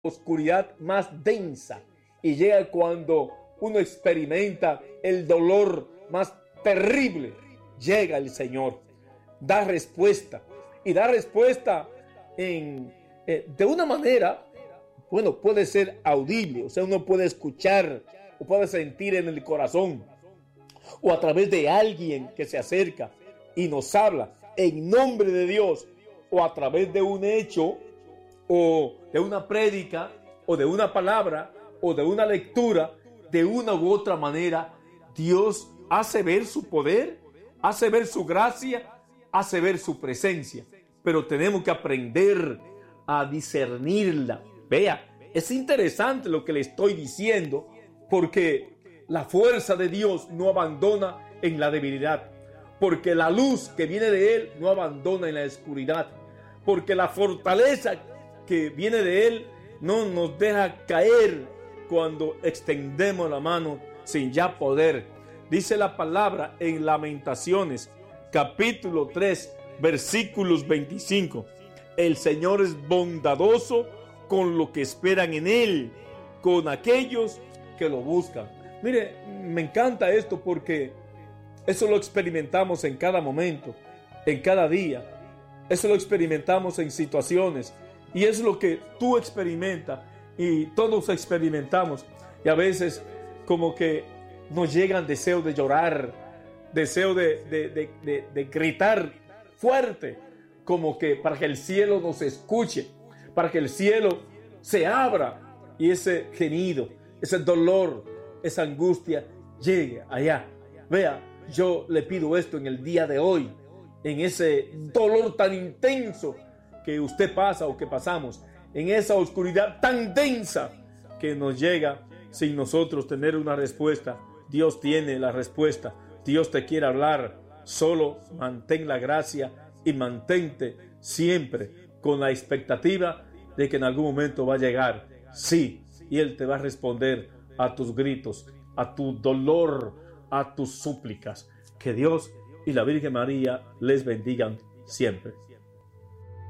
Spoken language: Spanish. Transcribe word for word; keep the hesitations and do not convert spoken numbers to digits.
oscuridad más densa y llega cuando uno experimenta el dolor más terrible. Llega el Señor, da respuesta y da respuesta en, eh, de una manera, bueno, puede ser audible, o sea, uno puede escuchar o puede sentir en el corazón o a través de alguien que se acerca y nos habla en nombre de Dios, o a través de un hecho o de una prédica o de una palabra o de una lectura. De una u otra manera Dios hace ver su poder, hace ver su gracia, hace ver su presencia, pero tenemos que aprender a discernirla. Vea, es interesante lo que le estoy diciendo, porque la fuerza de Dios no abandona en la debilidad, porque la luz que viene de Él no abandona en la oscuridad, porque la fortaleza que viene de Él no nos deja caer cuando extendemos la mano sin ya poder. Dice la palabra en Lamentaciones, capítulo tres, versículos veinticinco. El Señor es bondadoso con los que esperan en Él, con aquellos que lo buscan. Mire, me encanta esto porque eso lo experimentamos en cada momento, en cada día. Eso lo experimentamos en situaciones. Y es lo que tú experimentas y todos experimentamos. Y a veces como que nos llegan deseos de llorar, deseo de, de, de, de, de gritar fuerte, como que para que el cielo nos escuche, para que el cielo se abra y ese gemido, ese dolor, esa angustia llegue allá. Vea, yo le pido esto en el día de hoy, en ese dolor tan intenso que usted pasa o que pasamos, en esa oscuridad tan densa que nos llega sin nosotros tener una respuesta. Dios tiene la respuesta. Dios te quiere hablar. Solo mantén la gracia y mantente siempre con la expectativa de que en algún momento va a llegar. Sí, y Él te va a responder a tus gritos, a tu dolor, a tus súplicas. Que Dios y la Virgen María les bendigan siempre.